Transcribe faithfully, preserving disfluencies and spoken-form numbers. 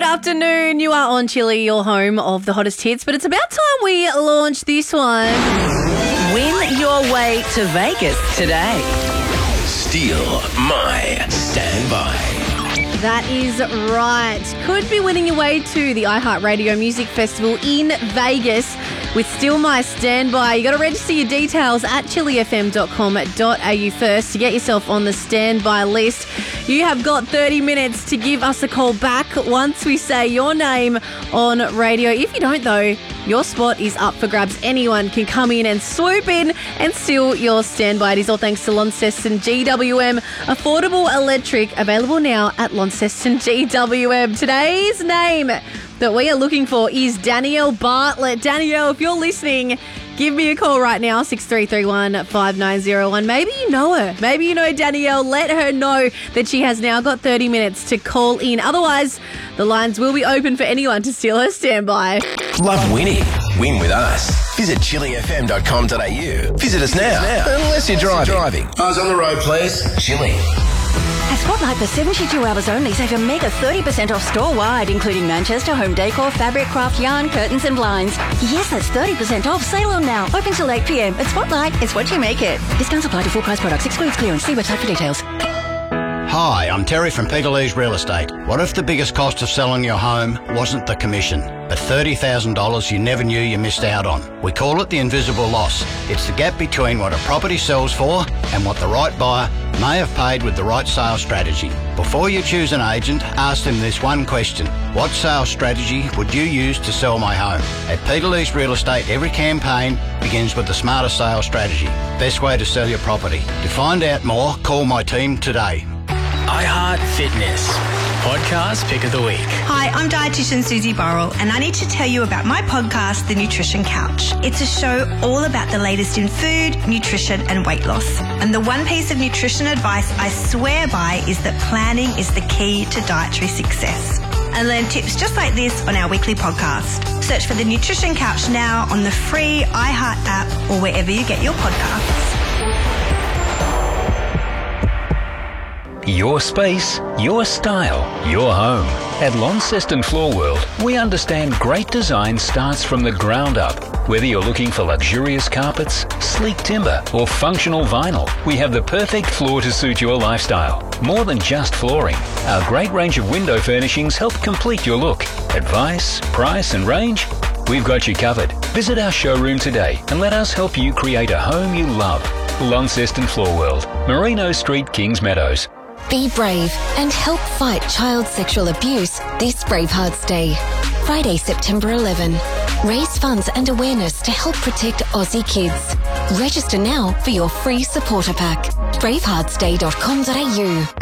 afternoon. You are on Chili, your home of the hottest hits, but it's about time we launch this one. Win your way to Vegas today. Steal my standby. That is right. Could be winning your way to the iHeartRadio Music Festival in Vegas with Still My Standby. You got to register your details at chili f m dot com dot a u first to get yourself on the standby list. You have got thirty minutes to give us a call back once we say your name on radio. If you don't, though, your spot is up for grabs. Anyone can come in and swoop in and steal your standby. It is all thanks to Launceston G W M. Affordable electric, available now at Launceston G W M. Today's name that we are looking for is Danielle Bartlett. Danielle, if you're listening, give me a call right now, six three three one, five nine zero one. Maybe you know her. Maybe you know Danielle. Let her know that she has now got thirty minutes to call in. Otherwise, the lines will be open for anyone to steal her standby. Love winning? Win with us. Visit chili f m dot com dot a u. Visit us now, unless you're driving. driving. Eyes on the road, please. Chili. At Spotlight for seventy-two hours only, save a mega thirty percent off store-wide, including Manchester, home decor, fabric, craft, yarn, curtains and blinds. Yes, that's thirty percent off. Sale on now. Open till eight p m. At Spotlight, it's what you make it. Discounts apply to full-price products. Excludes clearance. See website for details. Hi, I'm Terry from Pegalese Real Estate. What if the biggest cost of selling your home wasn't the commission, but thirty thousand dollars you never knew you missed out on? We call it the invisible loss. It's the gap between what a property sells for and what the right buyer may have paid with the right sales strategy. Before you choose an agent, ask them this one question. What sales strategy would you use to sell my home? At Pegalese Real Estate, every campaign begins with the smarter sales strategy. Best way to sell your property. To find out more, call my team today. iHeart Fitness. Podcast Pick of the Week. Hi, I'm dietitian Susie Burrell, and I need to tell you about my podcast, The Nutrition Couch. It's a show all about the latest in food, nutrition and weight loss. And the one piece of nutrition advice I swear by is that planning is the key to dietary success. And learn tips just like this on our weekly podcast. Search for The Nutrition Couch now on the free iHeart app or wherever you get your podcasts. Your space, your style, your home. At Launceston Floor World, we understand great design starts from the ground up. Whether you're looking for luxurious carpets, sleek timber, or functional vinyl, we have the perfect floor to suit your lifestyle. More than just flooring, our great range of window furnishings help complete your look. Advice, price, and range? We've got you covered. Visit our showroom today and let us help you create a home you love. Launceston Floor World, Merino Street, Kings Meadows. Be brave and help fight child sexual abuse this Bravehearts Day. Friday, September eleventh. Raise funds and awareness to help protect Aussie kids. Register now for your free supporter pack. bravehearts day dot com dot a u.